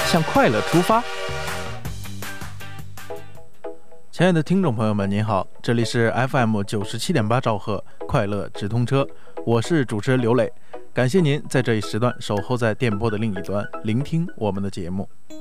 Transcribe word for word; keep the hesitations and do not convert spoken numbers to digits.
向快乐出发。亲爱的听众朋友们，您好，这里是 F M 九十七点八兆赫快乐直通车，我是主持人刘磊，感谢您在这一时段守候在电波的另一端，聆听我们的节目。